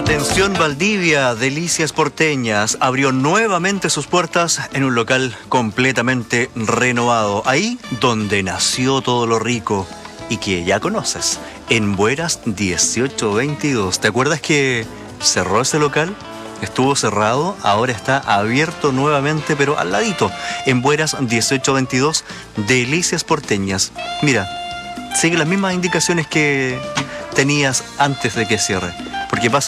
Atención Valdivia, Delicias Porteñas abrió nuevamente sus puertas en un local completamente renovado, ahí donde nació todo lo rico y que ya conoces, en Bueras 1822. ¿Te acuerdas que cerró ese local? Estuvo cerrado, ahora está abierto nuevamente, pero al ladito, en Bueras 1822, Delicias Porteñas. Mira, sigue las mismas indicaciones que tenías antes de que cierre, porque pasa